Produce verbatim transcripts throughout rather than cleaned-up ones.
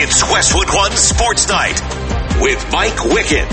It's Westwood One Sports Night with Mike Wickett.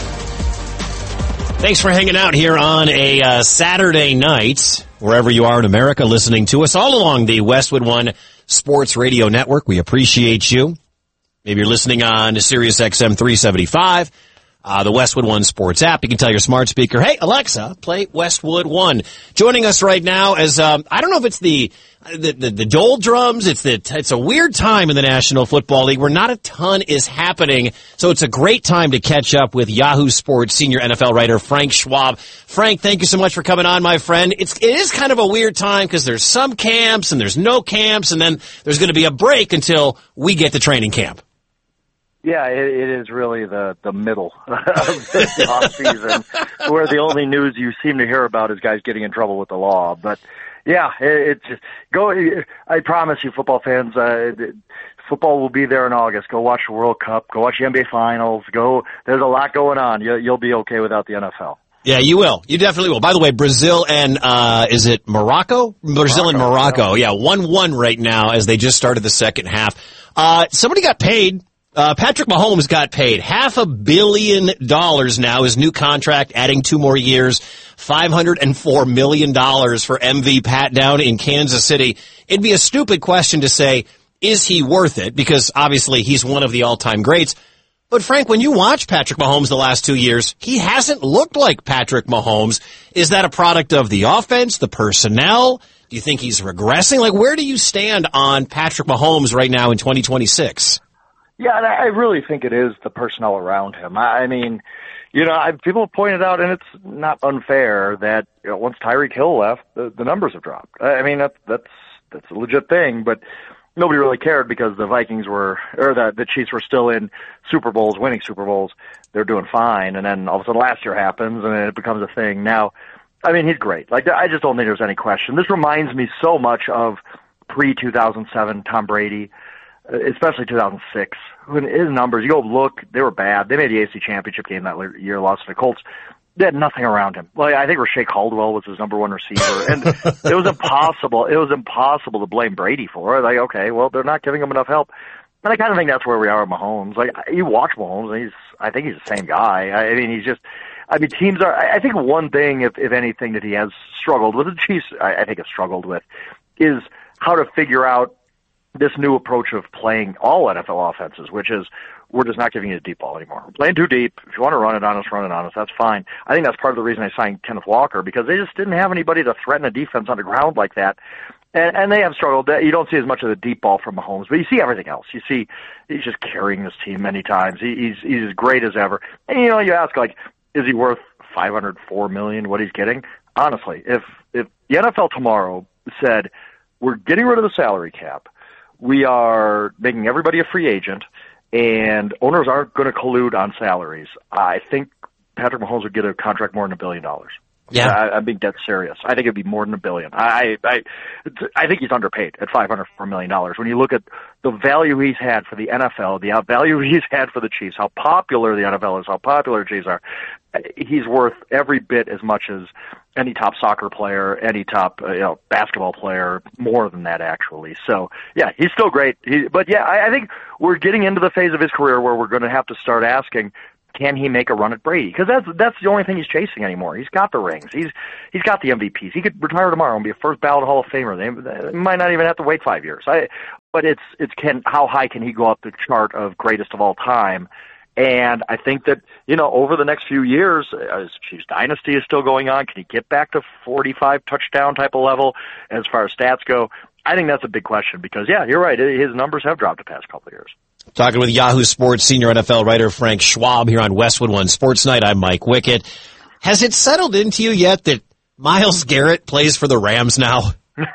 Thanks for hanging out here on a uh, Saturday night, wherever you are in America, listening to us all along the Westwood One Sports Radio Network. We appreciate you. Maybe you're listening on Sirius X M three seventy-five, uh, the Westwood One Sports app. You can tell your smart speaker, hey, Alexa, play Westwood One. Joining us right now is, um, I don't know if it's the The, the, the doldrums, it's the, it's a weird time in the National Football League where not a ton is happening. So it's a great time to catch up with Yahoo Sports senior N F L writer Frank Schwab. Frank, thank you so much for coming on, my friend. It's, it is kind of a weird time because there's some camps and there's no camps, and then there's going to be a break until we get to training camp. Yeah, it, it is really the, the middle of the off season where the only news you seem to hear about is guys getting in trouble with the law. But yeah, it, it's just go. I promise you, football fans, uh, football will be there in August. Go watch the World Cup. Go watch the N B A Finals. Go. There's a lot going on. You, you'll be okay without the N F L. Yeah, you will. You definitely will. By the way, Brazil and uh is it Morocco? Brazil Morocco, and Morocco. Yeah, one one right now as they just started the second half. Uh somebody got paid. Uh, Patrick Mahomes got paid half a billion dollars now, his new contract, adding two more years, five hundred four million dollars for M V Pat down in Kansas City. It'd be a stupid question to say, is he worth it? Because obviously he's one of the all-time greats. But Frank, when you watch Patrick Mahomes the last two years, he hasn't looked like Patrick Mahomes. Is that a product of the offense, the personnel? Do you think he's regressing? Like, where do you stand on Patrick Mahomes right now in twenty twenty-six? Yeah, and I really think it is the personnel around him. I mean, you know, I, people have pointed out, and it's not unfair, that you know, once Tyreek Hill left, the, the numbers have dropped. I mean, that's that's that's a legit thing, but nobody really cared because the Vikings were, or the the Chiefs were still in Super Bowls, winning Super Bowls. They're doing fine, and then all of a sudden last year happens, and it becomes a thing. Now, I mean, he's great. Like, I just don't think there's any question. This reminds me so much of pre two thousand seven Tom Brady, especially two thousand six. When his numbers, you go look, they were bad. They made the A F C Championship game that year, lost to the Colts. They had nothing around him. Like, I think Rashae Caldwell was his number one receiver, and it was impossible. It was impossible to blame Brady for it. Like, okay, well, they're not giving him enough help. And I kind of think that's where we are with Mahomes. Like, you watch Mahomes, and he's, I think he's the same guy. I mean, he's just, I mean, teams are, I think one thing, if, if anything, that he has struggled with, the Chiefs, I, I think have struggled with, is how to figure out this new approach of playing all N F L offenses, which is we're just not giving you a deep ball anymore. We're playing too deep. If you want to run it on us, run it on us. That's fine. I think that's part of the reason I signed Kenneth Walker, because they just didn't have anybody to threaten a defense on the ground like that. And, and they have struggled. You don't see as much of the deep ball from Mahomes, but you see everything else. You see he's just carrying this team many times. He, he's he's as great as ever. And, you know, you ask, like, is he worth five hundred four million dollars, what he's getting? Honestly, if if the N F L tomorrow said, we're getting rid of the salary cap, we are making everybody a free agent, and owners aren't going to collude on salaries, I think Patrick Mahomes would get a contract more than a billion dollars. Yeah, I, I'm being dead serious. I think it'd be more than a billion. I, I, I think he's underpaid at five hundred four million dollars. When you look at the value he's had for the N F L, the value he's had for the Chiefs, how popular the N F L is, how popular the Chiefs are, he's worth every bit as much as any top soccer player, any top uh, you know basketball player, more than that actually. So yeah, he's still great. He, but yeah, I, I think we're getting into the phase of his career where we're going to have to start asking, can he make a run at Brady? Because that's that's the only thing he's chasing anymore. He's got the rings. He's he's got the M V Ps. He could retire tomorrow and be a first ballot Hall of Famer. They, they might not even have to wait five years. I, but it's it's can how high can he go up the chart of greatest of all time? And I think that, you know, over the next few years, as Chiefs dynasty is still going on, can he get back to forty-five touchdown type of level as far as stats go? I think that's a big question because, yeah, you're right. His numbers have dropped the past couple of years. Talking with Yahoo Sports senior N F L writer Frank Schwab here on Westwood One Sports Night. I'm Mike Wickett. Has it settled into you yet that Myles Garrett plays for the Rams now?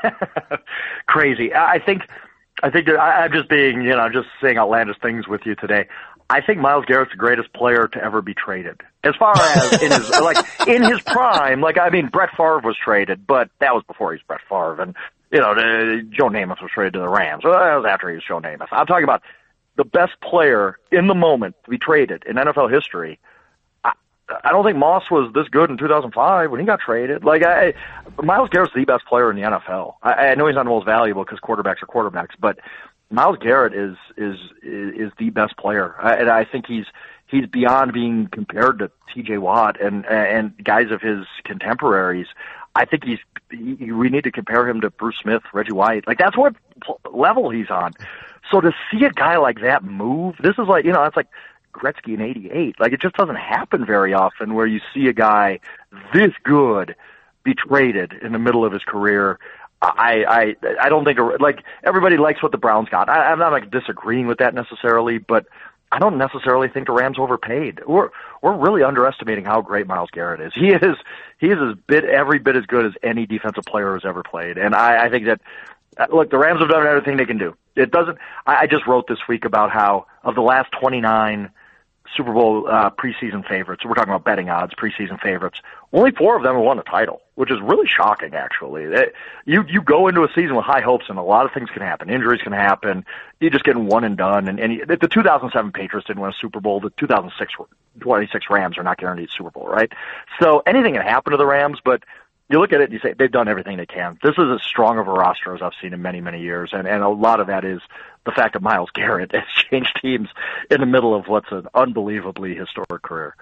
Crazy. I think, I think that I'm just being, you know, just saying outlandish things with you today. I think Myles Garrett's the greatest player to ever be traded. As far as in his, like, in his prime, like, I mean, Brett Favre was traded, but that was before he's Brett Favre. And, you know, the, Joe Namath was traded to the Rams. Well, that was after he was Joe Namath. I'm talking about the best player in the moment to be traded in N F L history. I, I don't think Moss was this good in two thousand five when he got traded. Like, I, Myles Garrett's the best player in the N F L. I, I know he's not the most valuable because quarterbacks are quarterbacks, but Myles Garrett is is is the best player, and I think he's he's beyond being compared to T J Watt and and guys of his contemporaries. I think he's he, we need to compare him to Bruce Smith, Reggie White. Like that's what level he's on. So to see a guy like that move, this is like, you know, that's like Gretzky in eighty-eight. Like it just doesn't happen very often where you see a guy this good be traded in the middle of his career. I, I, I don't think, like, everybody likes what the Browns got. I, I'm not, like, disagreeing with that necessarily, but I don't necessarily think the Rams overpaid. We're, we're really underestimating how great Myles Garrett is. He is, he is as bit, every bit as good as any defensive player has ever played. And I, I think that, look, the Rams have done everything they can do. It doesn't, I, I just wrote this week about how, of the last twenty-nine Super Bowl uh, preseason favorites, we're talking about betting odds, preseason favorites, only four of them have won a title, which is really shocking, actually. It, you you go into a season with high hopes, and a lot of things can happen. Injuries can happen. You just get one and done. And, and you, the two thousand seven Patriots didn't win a Super Bowl. The two thousand six twenty-six Rams are not guaranteed Super Bowl, right? So anything can happen to the Rams, but you look at it and you say they've done everything they can. This is as strong of a roster as I've seen in many, many years, and, and a lot of that is the fact that Myles Garrett has changed teams in the middle of what's an unbelievably historic career.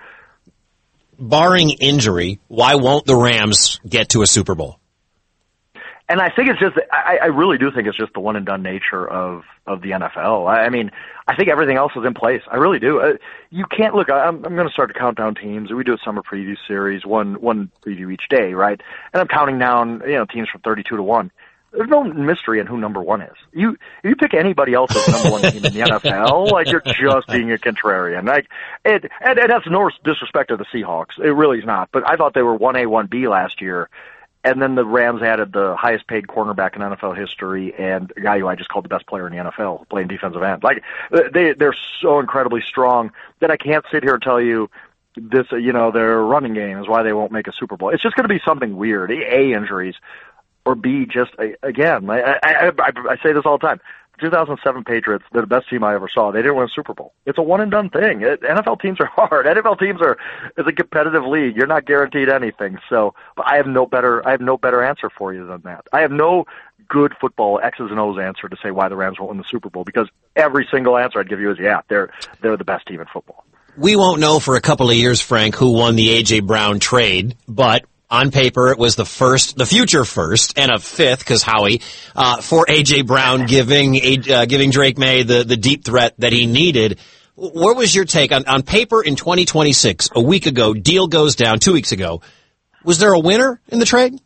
Barring injury, why won't the Rams get to a Super Bowl? And I think it's just, I, I really do think it's just the one and done nature of, of the N F L. I, I mean, I think everything else is in place. I really do. Uh, you can't look, I'm, I'm going to start to count down teams. We do a summer preview series, one, one preview each day, right? And I'm counting down, you know, teams from thirty-two to one. There's no mystery in who number one is. You, if you pick anybody else as number one team in the N F L, like you're just being a contrarian. Like, it, and, and that's no disrespect to the Seahawks. It really is not. But I thought they were one A, one B last year. And then the Rams added the highest paid cornerback in N F L history and a guy who I just called the best player in the N F L, playing defensive end. Like, they, they're so incredibly strong that I can't sit here and tell you this, you know, their running game is why they won't make a Super Bowl. It's just going to be something weird. A, injuries, or B, just, again, I, I, I, I say this all the time. two thousand seven Patriots, they're the best team I ever saw. They didn't win a Super Bowl. It's a one-and-done thing. It, N F L teams are hard. N F L teams are is a competitive league. You're not guaranteed anything. So I have no better I have no better answer for you than that. I have no good football X's and O's answer to say why the Rams won't win the Super Bowl, because every single answer I'd give you is, yeah, they're they're the best team in football. We won't know for a couple of years, Frank, who won the A J. Brown trade, but on paper, it was the first, the future first, and a fifth, because Howie, uh, for A J. Brown, giving uh, giving Drake May the, the deep threat that he needed. What was your take on, on paper in twenty twenty-six? A week ago, deal goes down. Two weeks ago, was there a winner in the trade?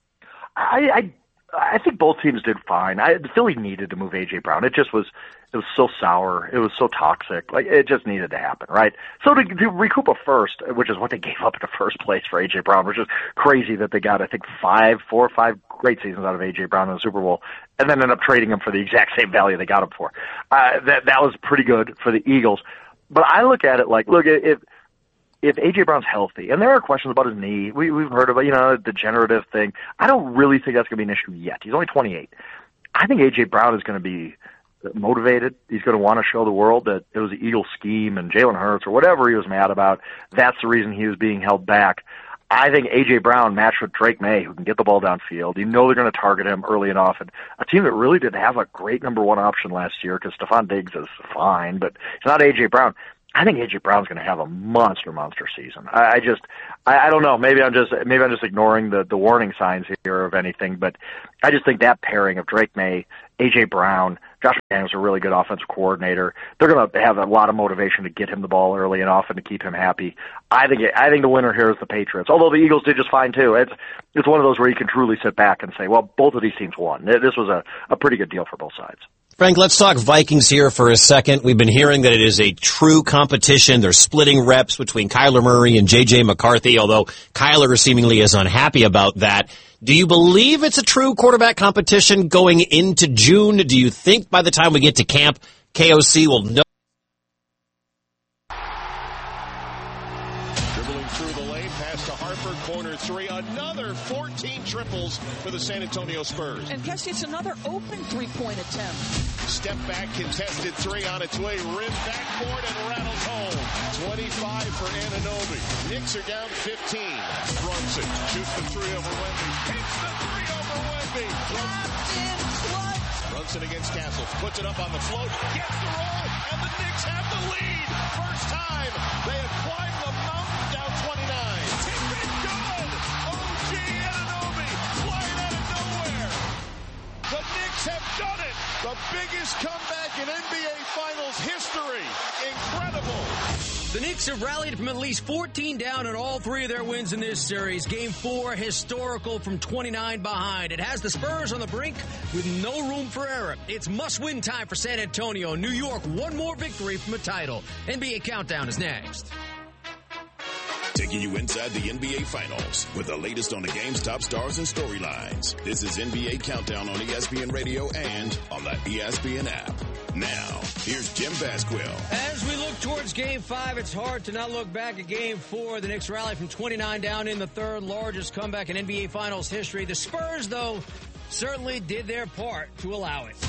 I I, I think both teams did fine. I, Philly needed to move A J. Brown. It just was. It was so sour. It was so toxic. Like, it just needed to happen, right? So to, to recoup a first, which is what they gave up in the first place for A J. Brown, which is crazy that they got, I think, five, four or five great seasons out of A J. Brown in the Super Bowl, and then ended up trading him for the exact same value they got him for. Uh, that that was pretty good for the Eagles. But I look at it like, look, if if A J. Brown's healthy, and there are questions about his knee, we, we've heard about, you know, the degenerative thing. I don't really think that's going to be an issue yet. He's only twenty-eight. I think A J. Brown is going to be motivated. He's going to want to show the world that it was the Eagle scheme and Jalen Hurts or whatever he was mad about. That's the reason he was being held back. I think A J. Brown matched with Drake May, who can get the ball downfield. You know they're going to target him early and often. A team that really didn't have a great number one option last year, because Stephon Diggs is fine, but it's not A J. Brown. I think A J. Brown's going to have a monster, monster season. I, I just, I, I don't know. Maybe I'm just, maybe I'm just ignoring the, the warning signs here of anything, but I just think that pairing of Drake May, A J. Brown, Josh McDaniels, a really good offensive coordinator. They're going to have a lot of motivation to get him the ball early and often to keep him happy. I think, I think the winner here is the Patriots. Although the Eagles did just fine too. It's, it's one of those where you can truly sit back and say, well, both of these teams won. This was a, a pretty good deal for both sides. Frank, let's talk Vikings here for a second. We've been hearing that it is a true competition. They're splitting reps between Kyler Murray and J J. McCarthy, although Kyler seemingly is unhappy about that. Do you believe it's a true quarterback competition going into June? Do you think by the time we get to camp, K O C will know? Dribbling through the lane, pass to Harper, corner three, another fourteen triples for the San Antonio Spurs. And guess it's another open three-point attempt. Step back, contested three on its way, rim backboard and rattles home. twenty-five for Anunoby. Knicks are down fifteen. Brunson shoots the three over Wemby. Takes the three over Wemby. Runs Thompson against Castle. Puts it up on the float. Gets the roll. And the Knicks have the lead. First time they have climbed the mountain down twenty-nine. Tip it good. O G Anunoby flying out of nowhere. The Knicks have done it. The biggest comeback in N B A Finals history. Incredible. The Knicks have rallied from at least fourteen down in all three of their wins in this series. Game four, historical from twenty-nine behind. It has the Spurs on the brink with no room for error. It's must-win time for San Antonio. New York, one more victory from a title. N B A Countdown is next. Taking you inside the N B A Finals with the latest on the game's top stars and storylines. This is N B A Countdown on E S P N Radio and on the E S P N app. Now, here's Jim Basquill. As we look towards Game five, it's hard to not look back at Game four. The Knicks rally from twenty-nine down in the third, largest comeback in N B A Finals history. The Spurs, though, certainly did their part to allow it.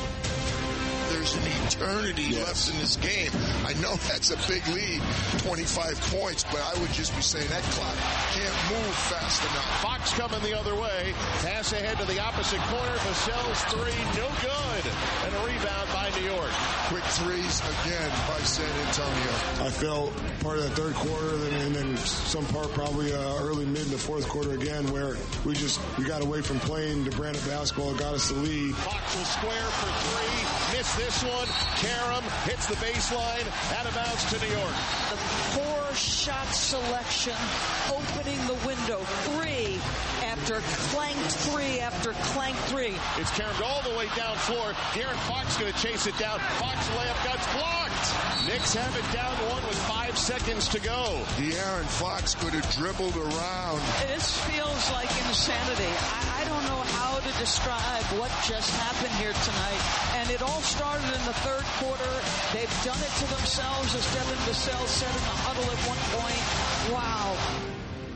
There's an eternity yes. left in this game. I know that's a big lead, twenty-five points, but I would just be saying that clock can't move fast enough. Fox coming the other way. Pass ahead to the opposite corner. Vassell's three, no good. And a rebound by New York. Quick threes again by San Antonio. I felt part of the third quarter and then some part probably uh, early mid in the fourth quarter again where we just we got away from playing the brand of basketball that got us the lead. Fox will square for three. Missed this one. Karam hits the baseline. Out of bounds to New York. The four-shot selection opening the window. Three after clanked three after clanked three. It's Karam all the way down floor. De'Aaron Fox going to chase it down. Fox layup got blocked. Knicks have it down one with five seconds to go. De'Aaron Fox could have dribbled around. This feels like insanity. I, I don't know how to describe what just happened here tonight. And it all started in the third quarter. They've done it to themselves, as Devin Vassell said in the huddle at one point. Wow.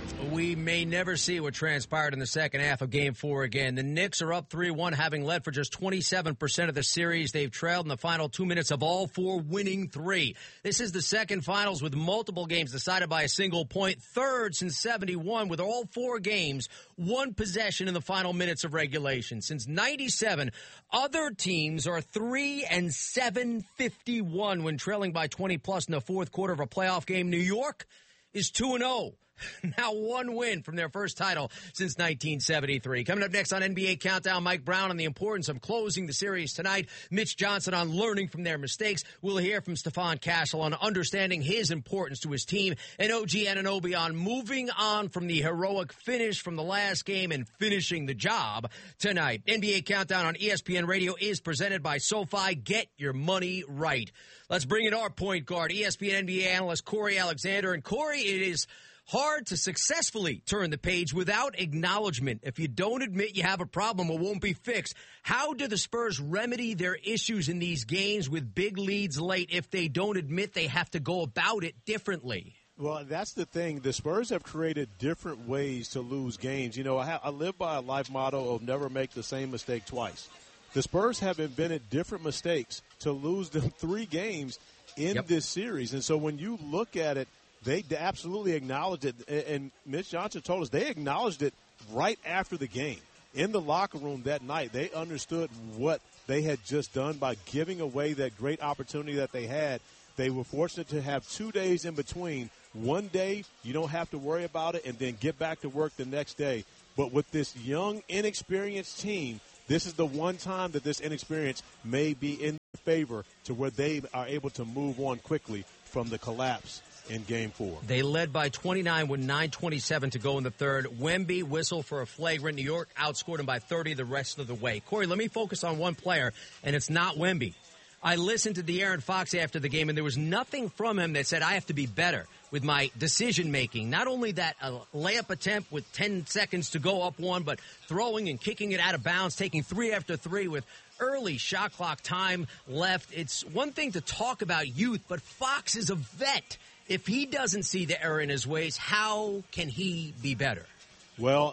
We may never see what transpired in the second half of Game four again. The Knicks are up three one, having led for just twenty-seven percent of the series. They've trailed in the final two minutes of all four, winning three. This is the second finals with multiple games decided by a single point. Third since seventy-one, with all four games, one possession in the final minutes of regulation. Since ninety-seven, other teams are three and seven fifty-one when trailing by twenty plus in the fourth quarter of a playoff game. New York is two and oh. Now one win from their first title since nineteen seventy-three. Coming up next on N B A Countdown, Mike Brown on the importance of closing the series tonight. Mitch Johnson on learning from their mistakes. We'll hear from Stephon Castle on understanding his importance to his team. And O G Anunoby on moving on from the heroic finish from the last game and finishing the job tonight. N B A Countdown on E S P N Radio is presented by SoFi. Get your money right. Let's bring in our point guard, E S P N N B A analyst Corey Alexander. And Corey, it is hard to successfully turn the page without acknowledgement. If you don't admit you have a problem, it won't be fixed. How do the Spurs remedy their issues in these games with big leads late if they don't admit they have to go about it differently? Well, that's the thing. The Spurs have created different ways to lose games. You know, I, ha- I live by a life motto of never make the same mistake twice. The Spurs have invented different mistakes to lose them three games in yep. this series. And so when you look at it, they absolutely acknowledged it, and Mitch Johnson told us they acknowledged it right after the game. In the locker room that night, they understood what they had just done by giving away that great opportunity that they had. They were fortunate to have two days in between. One day, you don't have to worry about it, and then get back to work the next day. But with this young, inexperienced team, this is the one time that this inexperience may be in favor to where they are able to move on quickly from the collapse in Game four. They led by twenty-nine with nine twenty-seven to go in the third. Wemby whistled for a flagrant. New York outscored him by thirty the rest of the way. Corey, let me focus on one player, and it's not Wemby. I listened to De'Aaron Fox after the game, and there was nothing from him that said I have to be better with my decision-making. Not only that, a layup attempt with ten seconds to go up one, but throwing and kicking it out of bounds, taking three after three with early shot clock time left. It's one thing to talk about youth, but Fox is a vet. If he doesn't see the error in his ways, how can he be better? Well,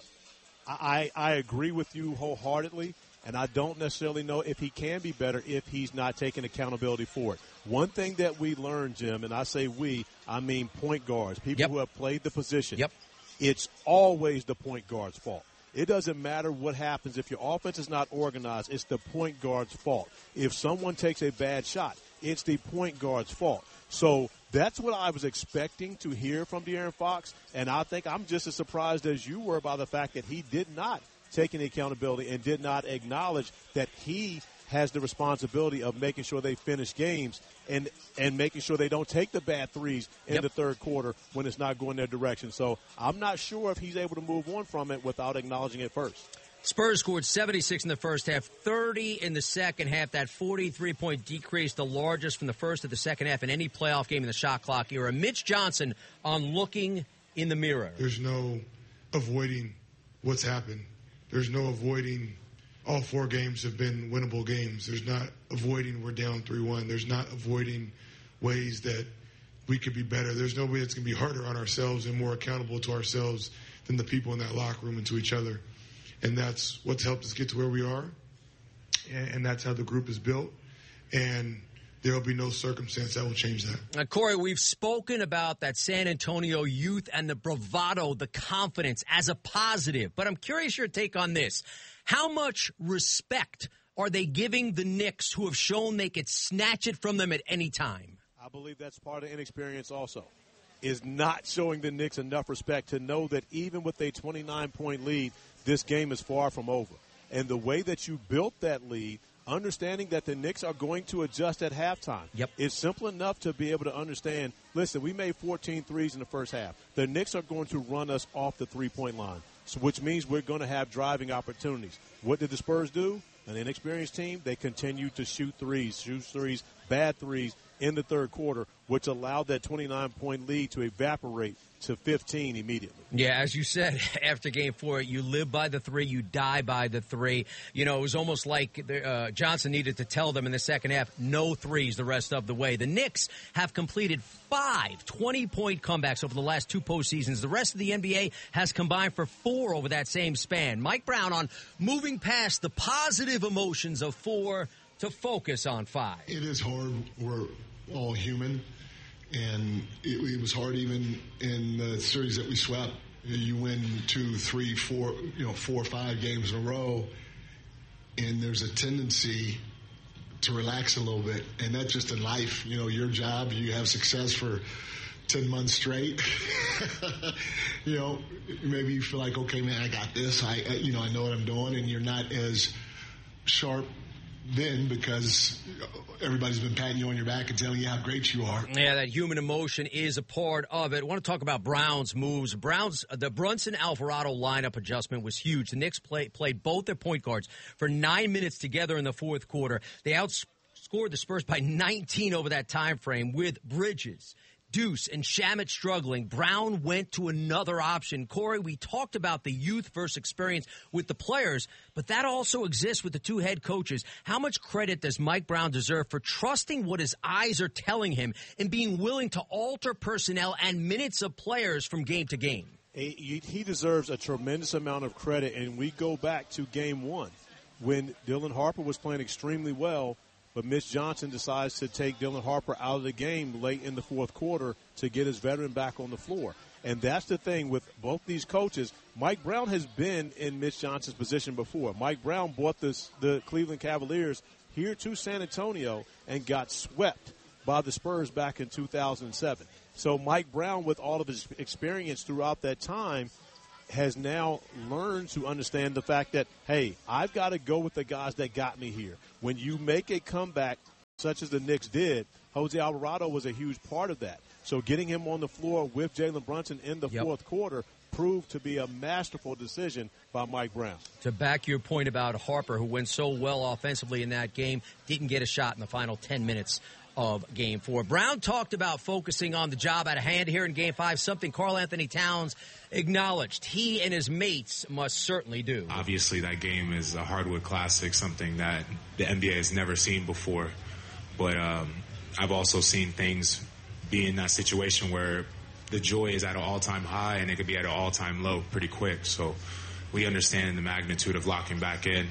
I, I agree with you wholeheartedly, and I don't necessarily know if he can be better if he's not taking accountability for it. One thing that we learned, Jim, and I say we, I mean point guards, people yep. who have played the position, yep. it's always the point guard's fault. It doesn't matter what happens. If your offense is not organized, it's the point guard's fault. If someone takes a bad shot, it's the point guard's fault. So that's what I was expecting to hear from De'Aaron Fox, and I think I'm just as surprised as you were by the fact that he did not take any accountability and did not acknowledge that he has the responsibility of making sure they finish games and and making sure they don't take the bad threes in Yep. the third quarter when it's not going their direction. So I'm not sure if he's able to move on from it without acknowledging it first. Spurs scored seventy-six in the first half, thirty in the second half. That forty-three point decrease, the largest from the first to the second half in any playoff game in the shot clock era. Mitch Johnson on looking in the mirror. There's no avoiding what's happened. There's no avoiding all four games have been winnable games. There's not avoiding we're down three one. There's not avoiding ways that we could be better. There's no way it's going to be harder on ourselves and more accountable to ourselves than the people in that locker room and to each other. And that's what's helped us get to where we are. And, and that's how the group is built. And there will be no circumstance that will change that. Now, Corey, we've spoken about that San Antonio youth and the bravado, the confidence as a positive. But I'm curious your take on this. How much respect are they giving the Knicks who have shown they could snatch it from them at any time? I believe that's part of inexperience also, is not showing the Knicks enough respect to know that even with a twenty-nine point lead, this game is far from over. And the way that you built that lead, understanding that the Knicks are going to adjust at halftime. Yep. It's simple enough to be able to understand, listen, we made fourteen threes in the first half. The Knicks are going to run us off the three-point line, so which means we're going to have driving opportunities. What did the Spurs do? An inexperienced team, they continued to shoot threes, shoot threes, bad threes in the third quarter, which allowed that twenty-nine point lead to evaporate to fifteen immediately. Yeah, as you said, after game four, you live by the three, you die by the three. You know, it was almost like uh, Johnson needed to tell them in the second half, no threes the rest of the way. The Knicks have completed five twenty-point comebacks over the last two postseasons. The rest of the N B A has combined for four over that same span. Mike Brown on moving past the positive emotions of four to focus on five. It is hard. We're all human. And it, it was hard even in the series that we swept. You win two, three, four, you know, four or five games in a row, and there's a tendency to relax a little bit. And that's just in life. You know, your job, you have success for ten months straight. You know, maybe you feel like, okay, man, I got this. I, I, you know, I know what I'm doing, and you're not as sharp then because everybody's been patting you on your back and telling you how great you are. Yeah, that human emotion is a part of it. I want to talk about Brown's moves. Brown's the Brunson-Alvarado lineup adjustment was huge. The Knicks play, played both their point guards for nine minutes together in the fourth quarter. They outscored the Spurs by nineteen over that time frame with Bridges, Deuce, and Shamet struggling. Brown went to another option. Corey, we talked about the youth versus experience with the players, but that also exists with the two head coaches. How much credit does Mike Brown deserve for trusting what his eyes are telling him and being willing to alter personnel and minutes of players from game to game? He deserves a tremendous amount of credit, and we go back to game one when Dylan Harper was playing extremely well. But Mitch Johnson decides to take Dylan Harper out of the game late in the fourth quarter to get his veteran back on the floor. And that's the thing with both these coaches. Mike Brown has been in Mitch Johnson's position before. Mike Brown brought this, the Cleveland Cavaliers here to San Antonio and got swept by the Spurs back in two thousand seven. So Mike Brown, with all of his experience throughout that time, has now learned to understand the fact that, hey, I've got to go with the guys that got me here. When you make a comeback such as the Knicks did, Jose Alvarado was a huge part of that. So getting him on the floor with Jalen Brunson in the yep. fourth quarter proved to be a masterful decision by Mike Brown. To back your point about Harper, who went so well offensively in that game, didn't get a shot in the final ten minutes of game four. Brown talked about focusing on the job at hand here in game five, something Karl Anthony Towns acknowledged he and his mates must certainly do. Obviously, that game is a hardwood classic, something that the N B A has never seen before. But um, I've also seen things be in that situation where the joy is at an all-time high and it could be at an all-time low pretty quick. So we understand the magnitude of locking back in.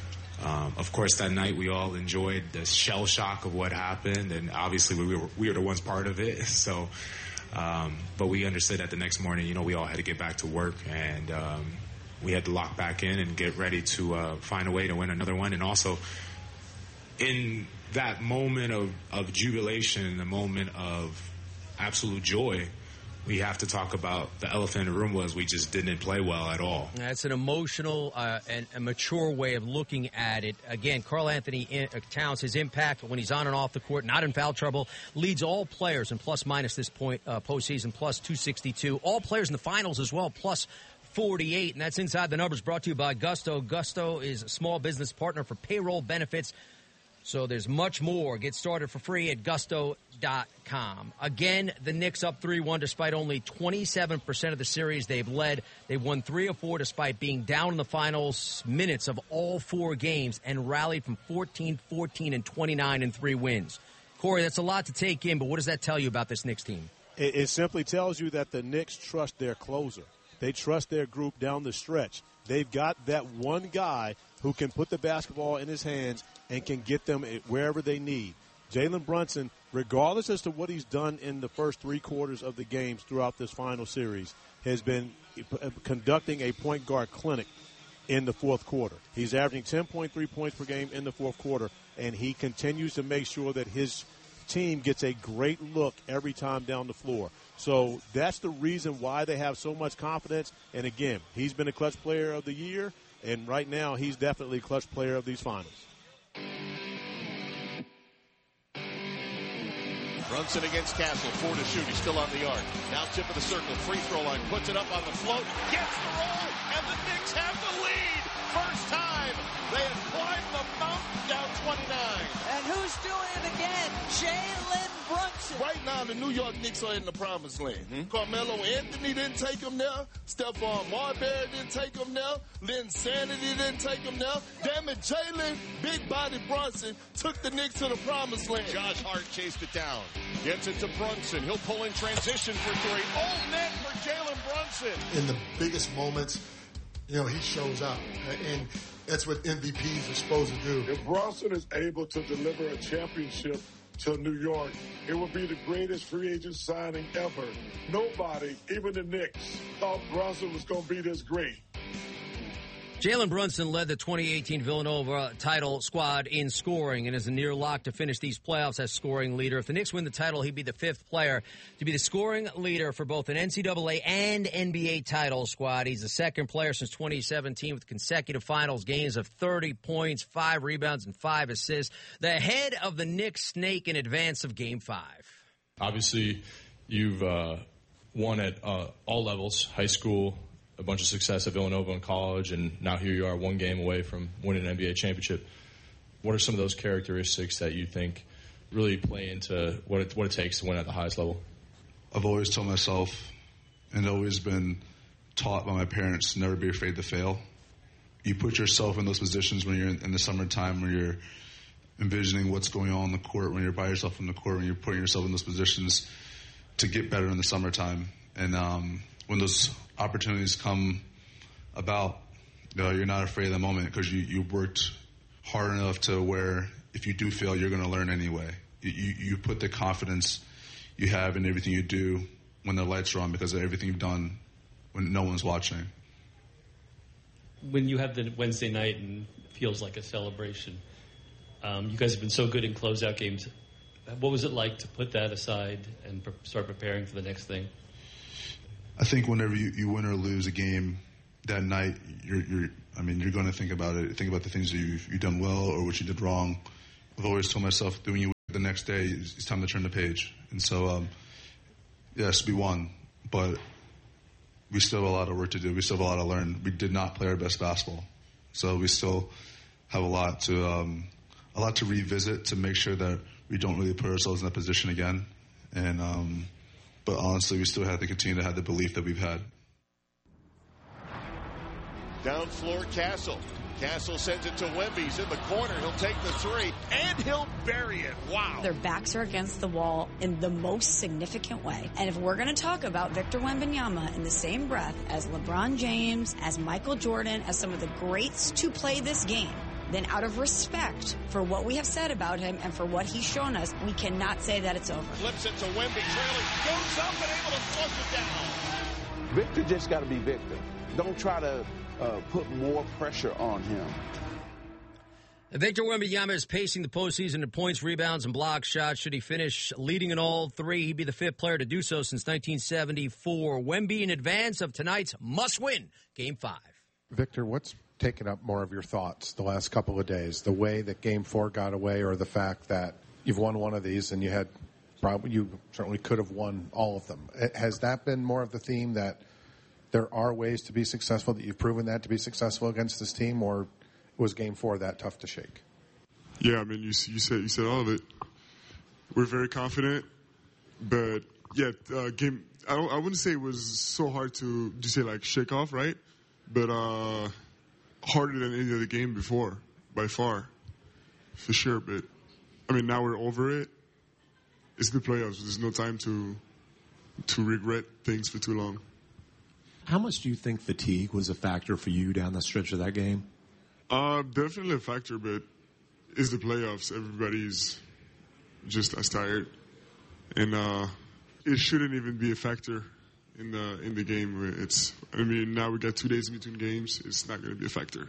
Um, of course, that night we all enjoyed the shell shock of what happened, and obviously we were we were the ones part of it. So, um, but we understood that the next morning, you know, we all had to get back to work, and um, we had to lock back in and get ready to uh, find a way to win another one. And also, in that moment of, of jubilation, the moment of absolute joy, we have to talk about the elephant in the room was we just didn't play well at all. That's an emotional uh, and a mature way of looking at it. Again, Karl Anthony Towns, his impact when he's on and off the court, not in foul trouble, leads all players in plus minus this point, uh, postseason, plus two sixty-two. All players in the finals as well, plus forty-eight. And that's Inside the Numbers, brought to you by Gusto. Gusto is a small business partner for payroll benefits. So there's much more. Get started for free at gusto dot com. Again, the Knicks up three one despite only twenty-seven percent of the series they've led. They've won three of four despite being down in the finals minutes of all four games and rallied from fourteen, fourteen, and twenty-nine in three wins. Corey, that's a lot to take in, but what does that tell you about this Knicks team? It, it simply tells you that the Knicks trust their closer. They trust their group down the stretch. They've got that one guy who can put the basketball in his hands and can get them wherever they need. Jalen Brunson, regardless as to what he's done in the first three quarters of the games throughout this final series, has been conducting a point guard clinic in the fourth quarter. He's averaging ten point three points per game in the fourth quarter, and he continues to make sure that his team gets a great look every time down the floor. So that's the reason why they have so much confidence. And again, he's been a clutch player of the year, and right now he's definitely a clutch player of these finals. Brunson against Castle, four to shoot. He's still on the arc. Now tip of the circle, free throw line, puts it up on the float, gets the roll, and the Knicks have the lead. First time they have climbed the mountain down twenty-nine. And who's doing it again? Jalen Brunson. Right now, the New York Knicks are in the promised land. Mm-hmm. Carmelo Anthony didn't take them there. Stephon Marbury didn't take them there. Lynn Sanity didn't take them there. Damn it, Jalen Big Body Brunson took the Knicks to the promised land. Josh Hart chased it down. Gets it to Brunson. He'll pull in transition for three. Oh, net for Jalen Brunson. In the biggest moments, you know, he shows up. And that's what M V Ps are supposed to do. If Brunson is able to deliver a championship to New York, it would be the greatest free agent signing ever. Nobody, even the Knicks, thought Brunson was going to be this great. Jalen Brunson led the twenty eighteen Villanova title squad in scoring and is a near lock to finish these playoffs as scoring leader. If the Knicks win the title, he'd be the fifth player to be the scoring leader for both an N C double A and N B A title squad. He's the second player since twenty seventeen with consecutive finals games of thirty points, five rebounds, and five assists. The head of the Knicks snake in advance of Game five. Obviously, you've uh, won at uh, all levels, high school, a bunch of success at Villanova in college, and now here you are one game away from winning an N B A championship. What are some of those characteristics that you think really play into what it, what it takes to win at the highest level? I've always told myself, and always been taught by my parents, never be afraid to fail. You put yourself in those positions when you're in, in the summertime, when you're envisioning what's going on in the court, when you're by yourself in the court, when you're putting yourself in those positions to get better in the summertime. And um, when those opportunities come about, you know, you're not afraid of the moment because you, you worked hard enough to where if you do fail, you're going to learn anyway. You, you, you put the confidence you have in everything you do when the lights are on because of everything you've done when no one's watching. When you have the Wednesday night and it feels like a celebration, um, you guys have been so good in closeout games. What was it like to put that aside and pre- start preparing for the next thing? I think whenever you, you win or lose a game that night, you're, you're I mean, you're going to think about it. Think about the things that you've, you've done well or what you did wrong. I've always told myself that when you win the next day, it's, it's time to turn the page. And so, um, yes, we won, but we still have a lot of work to do. We still have a lot to learn. We did not play our best basketball, so we still have a lot to um, a lot to revisit to make sure that we don't really put ourselves in that position again. And um, but honestly, we still have to continue to have the belief that we've had. Down floor, Castle. Castle sends it to Wemby. He's in the corner. He'll take the three, and he'll bury it. Wow. Their backs are against the wall in the most significant way. And if we're going to talk about Victor Wembanyama in the same breath as LeBron James, as Michael Jordan, as some of the greats to play this game, then out of respect for what we have said about him and for what he's shown us, we cannot say that it's over. Flips it to Wemby, trailing, goes up and able to flush it down. Victor just got to be Victor. Don't try to uh, put more pressure on him. Victor Wembanyama is pacing the postseason in points, rebounds, and block shots. Should he finish leading in all three, he'd be the fifth player to do so since nineteen seventy-four. Wemby in advance of tonight's must-win Game five. Victor, what's taken up more of your thoughts the last couple of days? The way that Game four got away, or the fact that you've won one of these and you had probably you certainly could have won all of them? Has that been more of the theme, that there are ways to be successful, that you've proven that to be successful against this team, or was Game Four that tough to shake? Yeah, I mean, you you said you said all of it. We're very confident, but yeah, uh, game. I don't. I wouldn't say it was so hard to to say like shake off, right? But uh, harder than any other game before, by far, for sure. But I mean, now we're over it. It's the playoffs. There's no time to to regret things for too long. How much do you think fatigue was a factor for you down the stretch of that game? Uh, definitely a factor, but it's the playoffs. Everybody's just as tired, and uh, it shouldn't even be a factor in the in the game. It's. I mean, now we got two days in between games. It's not going to be a factor.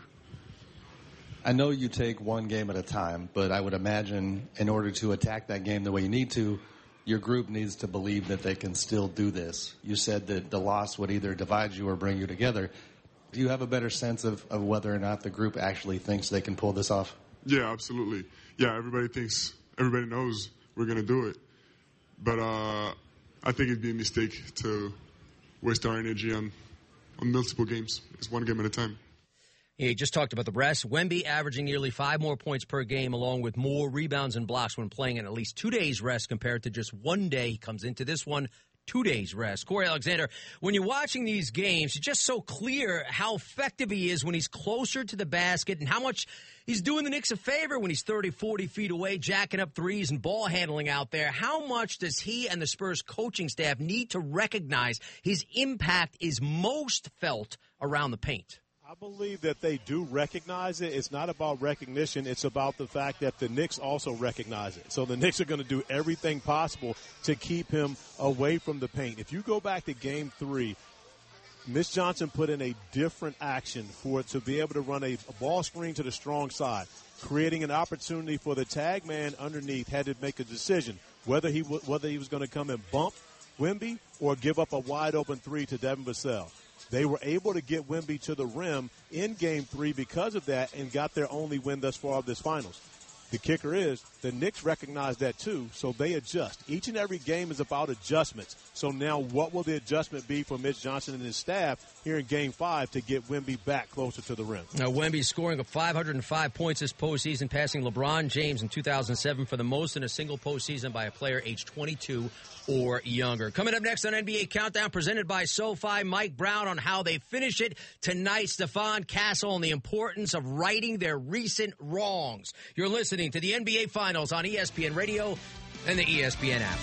I know you take one game at a time, but I would imagine in order to attack that game the way you need to, your group needs to believe that they can still do this. You said that the loss would either divide you or bring you together. Do you have a better sense of, of whether or not the group actually thinks they can pull this off? Yeah, absolutely. Yeah, everybody thinks, everybody knows we're going to do it. But uh, I think it'd be a mistake to waste our energy on, on multiple games. It's one game at a time. Yeah, he just talked about the rest. Wemby averaging nearly five more points per game, along with more rebounds and blocks when playing in at least two days rest compared to just one day. He comes into this one two days rest. Corey Alexander, when you're watching these games, it's just so clear how effective he is when he's closer to the basket and how much he's doing the Knicks a favor when he's thirty, forty feet away, jacking up threes and ball handling out there. How much does he and the Spurs coaching staff need to recognize his impact is most felt around the paint? I believe that they do recognize it. It's not about recognition. It's about the fact that the Knicks also recognize it. So the Knicks are going to do everything possible to keep him away from the paint. If you go back to game three, Mitch Johnson put in a different action for it to be able to run a, a ball screen to the strong side, creating an opportunity for the tag man underneath had to make a decision whether he w- whether he was going to come and bump Wemby or give up a wide open three to Devin Vassell. They were able to get Wemby to the rim in game three because of that and got their only win thus far of this finals. The kicker is the Knicks recognize that too, so they adjust. Each and every game is about adjustments. So now what will the adjustment be for Mitch Johnson and his staff here in game five to get Wemby back closer to the rim? Now, Wemby scoring of five hundred five points this postseason, passing LeBron James in two thousand seven for the most in a single postseason by a player age twenty-two or younger. Coming up next on N B A Countdown, presented by SoFi, Mike Brown on how they finish it tonight, Stephon Castle, and the importance of righting their recent wrongs. You're listening to the N B A Finals on E S P N Radio and the E S P N app.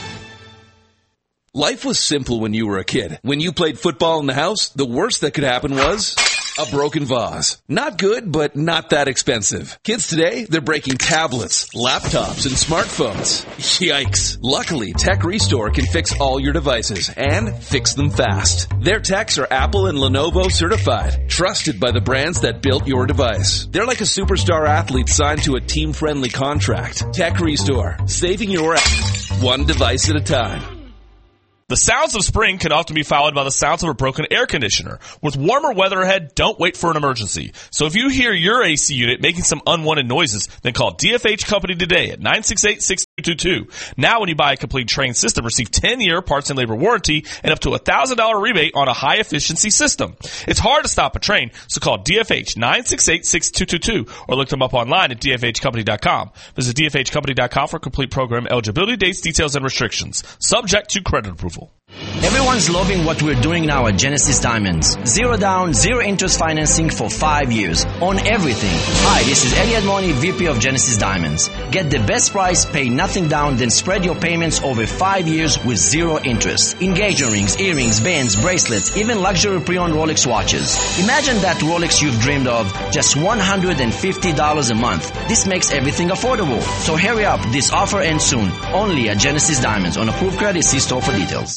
Life was simple when you were a kid. When you played football in the house, the worst that could happen was a broken vase. Not good, but not that expensive. Kids today, they're breaking tablets, laptops, and smartphones. Yikes. Luckily, Tech Restore can fix all your devices and fix them fast. Their techs are Apple and Lenovo certified, trusted by the brands that built your device. They're like a superstar athlete signed to a team-friendly contract. Tech Restore, saving your ass one device at a time. The sounds of spring can often be followed by the sounds of a broken air conditioner. With warmer weather ahead, don't wait for an emergency. So if you hear your A C unit making some unwanted noises, then call D F H Company today at nine six eight, six two two two. Now when you buy a complete Train system, receive ten-year parts and labor warranty and up to a one thousand dollars rebate on a high-efficiency system. It's hard to stop a train, so call D F H nine six eight, six two two two or look them up online at D F H company dot com. Visit D F H company dot com for complete program eligibility, dates, details, and restrictions. Subject to credit approval. Everyone's loving what we're doing now at Genesis Diamonds. Zero down, zero interest financing for five years on everything. Hi, this is Eddie Edmoni, V P of Genesis Diamonds. Get the best price, pay nothing down, then spread your payments over five years with zero interest. Engagement rings, earrings, bands, bracelets, even luxury pre-owned Rolex watches. Imagine that Rolex you've dreamed of, just one hundred fifty dollars a month. This makes everything affordable. So hurry up, this offer ends soon. Only at Genesis Diamonds. On approved credit, see store for details.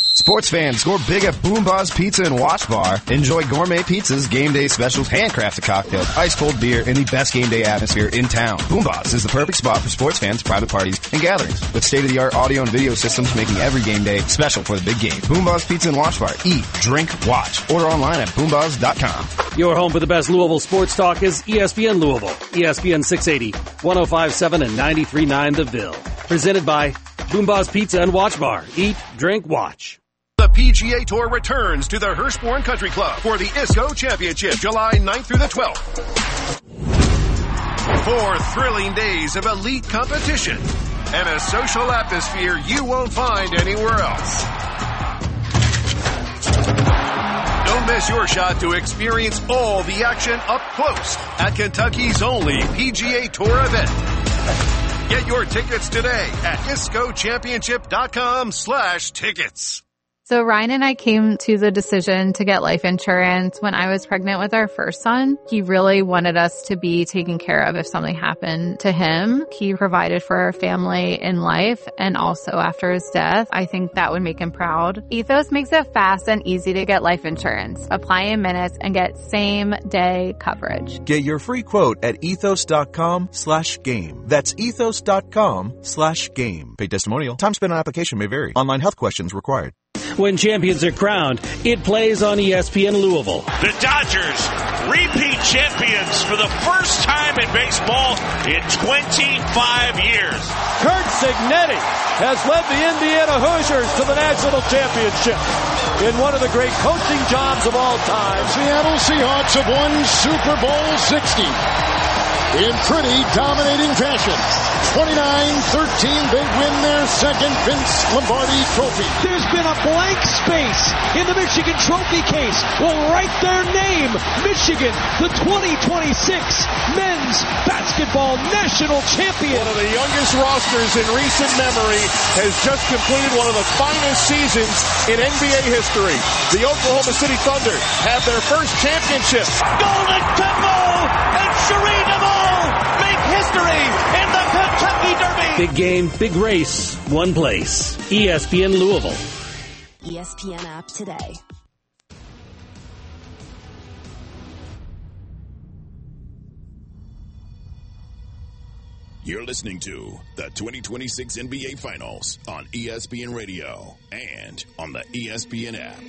Sports fans, score big at Boom Buzz Pizza and Watch Bar. Enjoy gourmet pizzas, game day specials, handcrafted cocktails, ice-cold beer, and the best game day atmosphere in town. Boom Buzz is the perfect spot for sports fans, private parties, and gatherings, with state-of-the-art audio and video systems making every game day special for the big game. Boom Buzz Pizza and Watch Bar. Eat, drink, watch. Order online at boom buzz dot com. Your home for the best Louisville sports talk is E S P N Louisville. E S P N six eighty, one oh five point seven and ninety-three point nine The Ville. Presented by Boom Buzz Pizza and Watch Bar. Eat, drink, watch. The P G A Tour returns to the Hirschborn Country Club for the I S C O Championship, July ninth through the twelfth. Four thrilling days of elite competition and a social atmosphere you won't find anywhere else. Don't miss your shot to experience all the action up close at Kentucky's only P G A Tour event. Get your tickets today at iscochampionship.com slash tickets. So Ryan and I came to the decision to get life insurance when I was pregnant with our first son. He really wanted us to be taken care of if something happened to him. He provided for our family in life and also after his death. I think that would make him proud. Ethos makes it fast and easy to get life insurance. Apply in minutes and get same day coverage. Get your free quote at ethos.com slash game. That's ethos.com slash game. Paid testimonial. Time spent on application may vary. Online health questions required. When champions are crowned, it plays on E S P N Louisville. The Dodgers, repeat champions for the first time in baseball in twenty-five years. Curt Cignetti has led the Indiana Hoosiers to the national championship in one of the great coaching jobs of all time. Seattle Seahawks have won Super Bowl sixty in pretty dominating fashion. twenty-nine thirteen, they win their second Vince Lombardi trophy. There's been a blank space in the Michigan Trophy case. Will write their name. Michigan, the twenty twenty-six men's basketball national champion. One of the youngest rosters in recent memory has just completed one of the finest seasons in N B A history. The Oklahoma City Thunder have their first championship. Golden Temple and Sheree DeVoe make history in the Kentucky Derby. Big game, big race, one place. E S P N Louisville. E S P N app today. You're listening to the twenty twenty-six N B A Finals on E S P N Radio and on the E S P N app.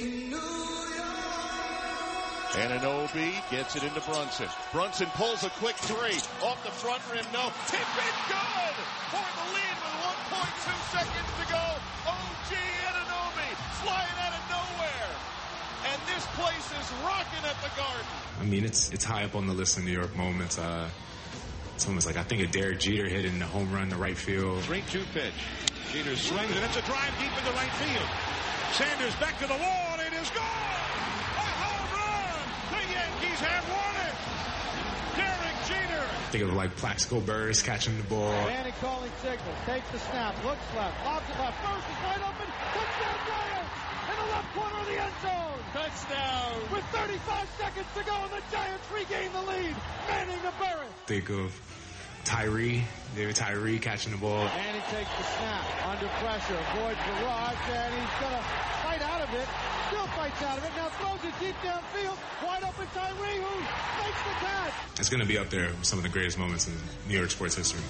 Anunoby gets it into Brunson. Brunson pulls a quick three. Off the front rim, no. Tip it good for the lead with one point two seconds to go. O G Anunoby flying out of nowhere. And this place is rocking at the Garden. I mean, it's it's high up on the list of New York moments. Uh, it's almost like I think of Derek Jeter hitting the home run to right field. three two pitch. Jeter swings, and it's a drive deep into right field. Sanders back to the wall, and it is gone. The Yankees have won it. Derek Jeter. Think of like Plaxico Burress catching the ball. Manning calling signal. Takes the snap. Looks left. Lobs it left. First is wide open. Touchdown Giants. In the left corner of the end zone. Touchdown. With thirty-five seconds to go, and the Giants regain the lead. Manning to Burress. Think of Tyree. David Tyree catching the ball. And he takes the snap. Under pressure. Avoids the rush, and he's going to fight out of it. Still fights out of it. Now throws it deep downfield. Wide open Tyree, who makes the catch. It's going to be up there with some of the greatest moments in New York sports history.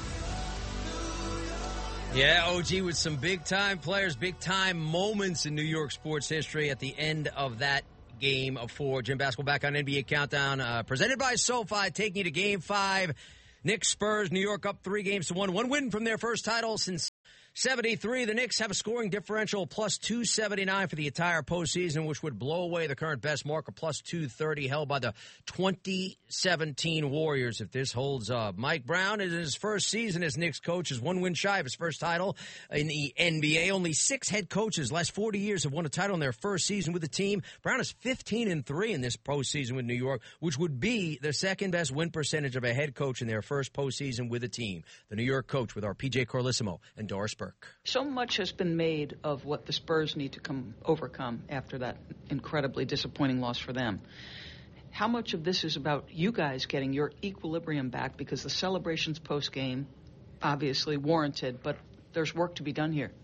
Yeah, O G with some big-time players, big-time moments in New York sports history at the end of that game of four. Jim Basketball back on N B A Countdown, uh, presented by SoFi, taking you to Game five. Knicks, Spurs, New York up three games to one. One win from their first title since seventy-three. The Knicks have a scoring differential plus two seventy-nine for the entire postseason, which would blow away the current best mark of plus two thirty held by the twenty seventeen Warriors if this holds up. Mike Brown, in his first season as Knicks coach, is one win shy of his first title in the N B A. Only six head coaches last forty years have won a title in their first season with the team. Brown is fifteen and three in this postseason with New York, which would be the second best win percentage of a head coach in their first postseason with a team. The New York coach with our P J Carlissimo and Doris Burke. So much has been made of what the Spurs need to come overcome after that incredibly disappointing loss for them. How much of this is about you guys getting your equilibrium back, because the celebrations post-game obviously warranted, but there's work to be done here?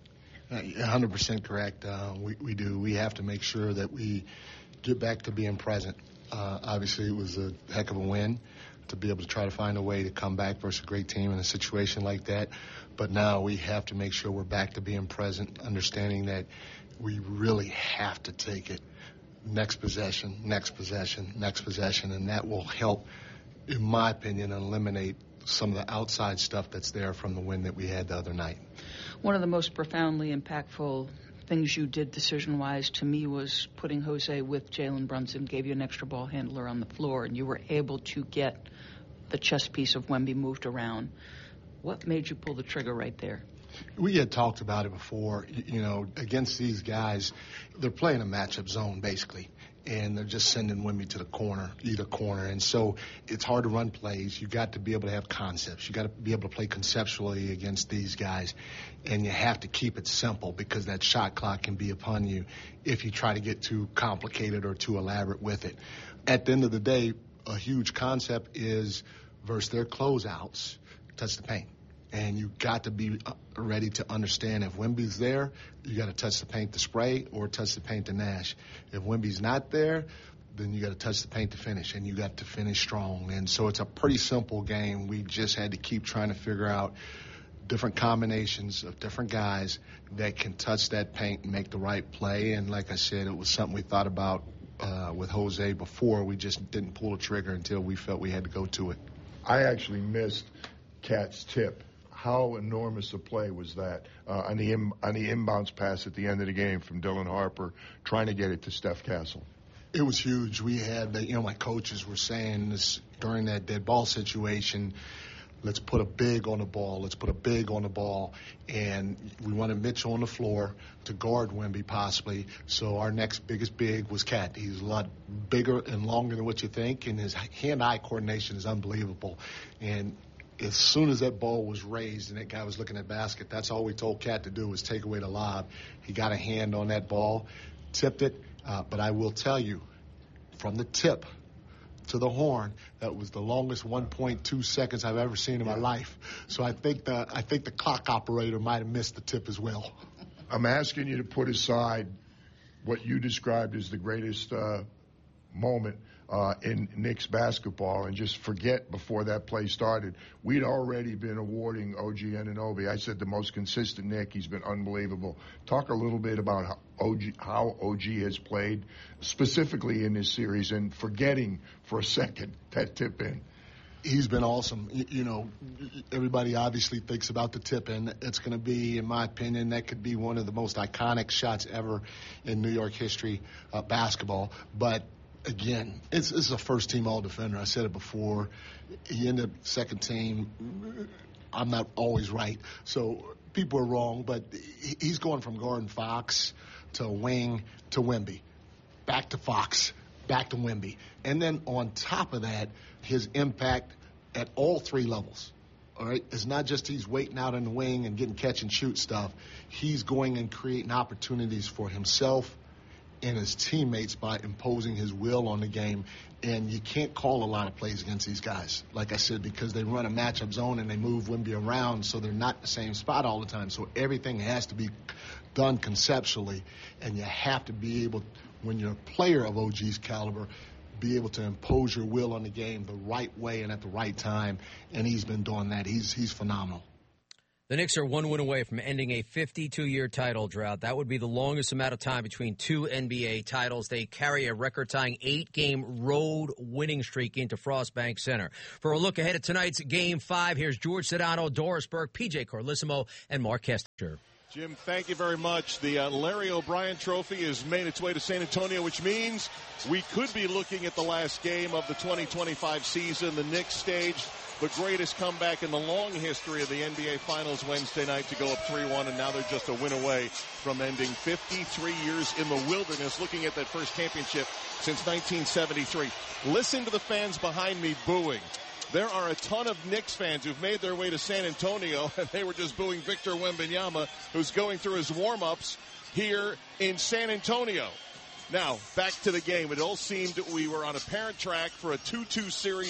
one hundred percent correct. Uh, we, we do. We have to make sure that we get back to being present. Uh, obviously, it was a heck of a win to be able to try to find a way to come back versus a great team in a situation like that. But now we have to make sure we're back to being present, understanding that we really have to take it next possession, next possession, next possession, and that will help, in my opinion, eliminate some of the outside stuff that's there from the win that we had the other night. One of the most profoundly impactful things you did decision-wise to me was putting Jose with Jalen Brunson, gave you an extra ball handler on the floor, and you were able to get the chess piece of Wemby moved around. What made you pull the trigger right there? We had talked about it before. You know, against these guys, they're playing a matchup zone, basically, and they're just sending Wemby to the corner, either corner. And so it's hard to run plays. You got to be able to have concepts. You got to be able to play conceptually against these guys, and you have to keep it simple because that shot clock can be upon you if you try to get too complicated or too elaborate with it. At the end of the day, a huge concept is versus their closeouts, touch the paint. And you got to be ready to understand if Wemby's there, you got to touch the paint to spray or touch the paint to Nash. If Wemby's not there, then you got to touch the paint to finish, and you got to finish strong. And so it's a pretty simple game. We just had to keep trying to figure out different combinations of different guys that can touch that paint and make the right play. And like I said, it was something we thought about uh, with Jose before. We just didn't pull the trigger until we felt we had to go to it. I actually missed Cat's tip. How enormous a play was that uh, on the in, on the inbounds pass at the end of the game from Dylan Harper, trying to get it to Steph Castle? It was huge. We had, you know, my coaches were saying this during that dead ball situation, let's put a big on the ball. Let's put a big on the ball. And we wanted Mitchell on the floor to guard Wemby possibly. So our next biggest big was Cat. He's a lot bigger and longer than what you think, and his hand-eye coordination is unbelievable. And as soon as that ball was raised and that guy was looking at basket, that's all we told Cat to do was take away the lob. He got a hand on that ball, tipped it. Uh, but I will tell you, from the tip to the horn, that was the longest one point two seconds I've ever seen in my life. So I think the I think the clock operator might have missed the tip as well. I'm asking you to put aside what you described as the greatest uh, moment uh, in Knicks basketball and just forget before that play started. We'd already been awarding O G Anunoby. I said the most consistent Knick. He's been unbelievable. Talk a little bit about how O G, how O G has played specifically in this series and forgetting for a second that tip in. He's been awesome. You know, everybody obviously thinks about the tip in. It's going to be, in my opinion, that could be one of the most iconic shots ever in New York history uh, basketball. But again, it's, it's a first-team all-defender. I said it before. He ended up second team. I'm not always right, so people are wrong. But he's going from guarding Fox to wing to Wemby, back to Fox, back to Wemby. And then on top of that, his impact at all three levels. All right, it's not just he's waiting out in the wing and getting catch and shoot stuff. He's going and creating opportunities for himself and his teammates by imposing his will on the game. And you can't call a lot of plays against these guys, like I said, because they run a matchup zone and they move Wemby around, so they're not in the same spot all the time. So everything has to be done conceptually, and you have to be able, when you're a player of O G's caliber, be able to impose your will on the game the right way and at the right time, and he's been doing that. He's he's phenomenal. The Knicks are one win away from ending a fifty-two-year title drought. That would be the longest amount of time between two N B A titles. They carry a record-tying eight-game road winning streak into Frostbank Center. For a look ahead at tonight's Game five, here's George Sedano, Doris Burke, P J Carlissimo, and Mark Kester. Jim, thank you very much. The uh, Larry O'Brien Trophy has made its way to San Antonio, which means we could be looking at the last game of the twenty twenty-five season. The Knicks staged the greatest comeback in the long history of the N B A Finals Wednesday night to go up three one, and now they're just a win away from ending fifty-three years in the wilderness, looking at that first championship since nineteen seventy-three. Listen to the fans behind me booing. There are a ton of Knicks fans who've made their way to San Antonio, and they were just booing Victor Wembanyama, who's going through his warm-ups here in San Antonio. Now, back to the game. It all seemed we were on a parent track for a two two series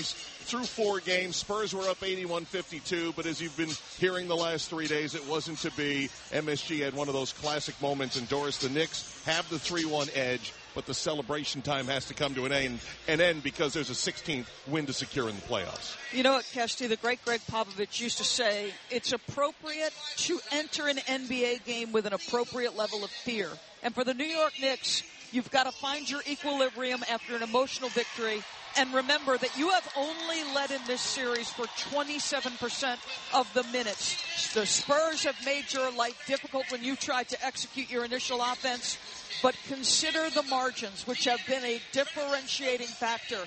through four games. Spurs were up eighty-one fifty-two, but as you've been hearing the last three days, it wasn't to be. M S G had one of those classic moments, and Doris, the Knicks have the three one edge, but the celebration time has to come to an end, an end because there's a sixteenth win to secure in the playoffs. You know what, Kesty, the great Greg Popovich used to say, it's appropriate to enter an N B A game with an appropriate level of fear. And for the New York Knicks, you've got to find your equilibrium after an emotional victory. And remember that you have only led in this series for twenty-seven percent of the minutes. The Spurs have made your life difficult when you tried to execute your initial offense. But consider the margins, which have been a differentiating factor.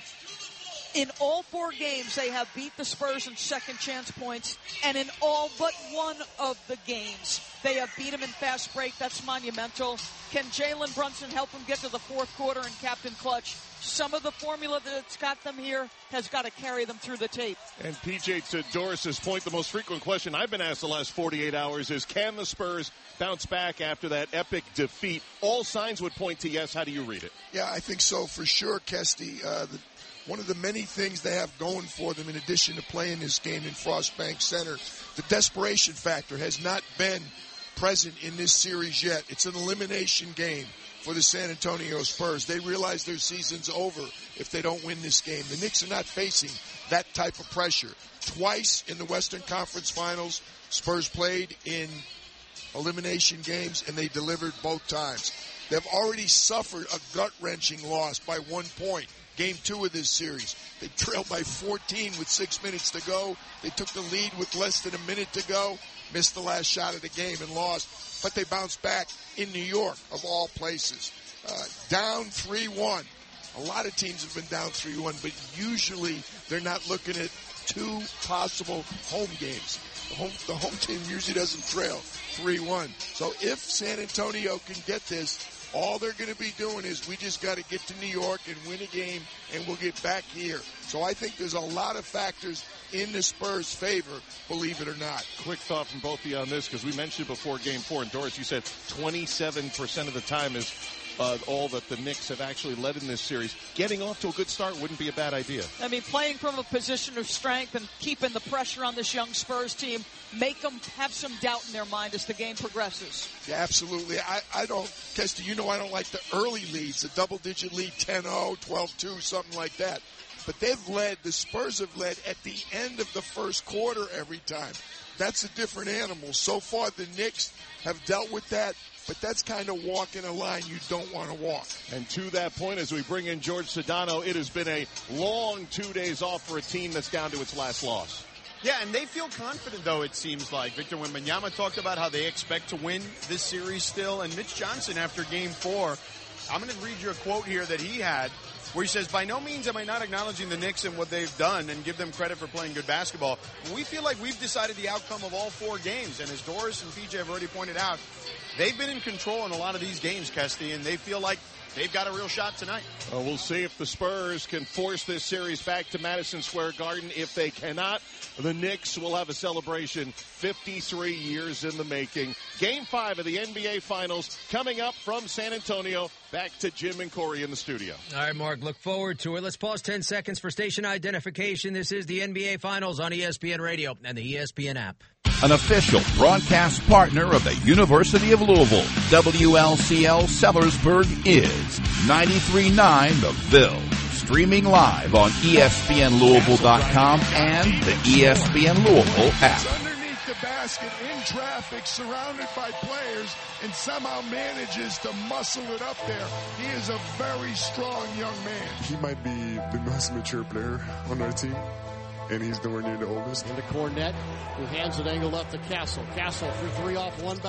In all four games, they have beat the Spurs in second chance points, and in all but one of the games, they have beat them in fast break. That's monumental. Can Jalen Brunson help them get to the fourth quarter in Captain Clutch? Some of the formula that's got them here has got to carry them through the tape. And P J, to Doris's point, the most frequent question I've been asked the last forty-eight hours is, can the Spurs bounce back after that epic defeat? All signs would point to yes. How do you read it? Yeah, I think so for sure, Kesty. Uh, the, one of the many things they have going for them, in addition to playing this game in Frost Bank Center, the desperation factor has not been present in this series yet. It's an elimination game for the San Antonio Spurs. They realize their season's over if they don't win this game. The Knicks are not facing that type of pressure. Twice in the Western Conference Finals, Spurs played in elimination games, and they delivered both times. They've already suffered a gut-wrenching loss by one point. Game two of this series. They trailed by fourteen with six minutes to go. They took the lead with less than a minute to go, missed the last shot of the game and lost. But they bounced back in New York, of all places. Uh, down three one. A lot of teams have been down three one, but usually they're not looking at two possible home games. The home, the home team usually doesn't trail three one. So if San Antonio can get this, all they're going to be doing is we just got to get to New York and win a game, and we'll get back here. So I think there's a lot of factors in the Spurs' favor, believe it or not. Quick thought from both of you on this, because we mentioned before Game four, and Doris, you said twenty-seven percent of the time is uh, all that the Knicks have actually led in this series. Getting off to a good start wouldn't be a bad idea. I mean, playing from a position of strength and keeping the pressure on this young Spurs team, make them have some doubt in their mind as the game progresses. Yeah, absolutely. I, I don't, Kesty, you know I don't like the early leads, the double-digit lead, ten oh, twelve two, something like that. But they've led, the Spurs have led at the end of the first quarter every time. That's a different animal. So far, the Knicks have dealt with that, but that's kind of walking a line you don't want to walk. And to that point, as we bring in George Sedano, it has been a long two days off for a team that's down to its last loss. Yeah, and they feel confident, though, it seems like. Victor Wembanyama talked about how they expect to win this series still. And Mitch Johnson, after Game four, I'm going to read you a quote here that he had, where he says, by no means am I not acknowledging the Knicks and what they've done and give them credit for playing good basketball. We feel like we've decided the outcome of all four games. And as Doris and P J have already pointed out, they've been in control in a lot of these games, Kesty, and they feel like they've got a real shot tonight. Well, we'll see if the Spurs can force this series back to Madison Square Garden. If they cannot, the Knicks will have a celebration fifty-three years in the making. Game five of the N B A Finals coming up from San Antonio. Back to Jim and Corey in the studio. All right, Mark, look forward to it. Let's pause ten seconds for station identification. This is the N B A Finals on E S P N Radio and the E S P N app. An official broadcast partner of the University of Louisville, W L C L Sellersburg is ninety-three point nine The Ville. Streaming live on E S P N Louisville dot com and the E S P N Louisville app. Underneath the basket in traffic, surrounded by players, and somehow manages to muscle it up there. He is a very strong young man. He might be the most mature player on our team, and he's nowhere near the oldest. Into Cornette, who hands it angled up to Castle. Castle for three off one back.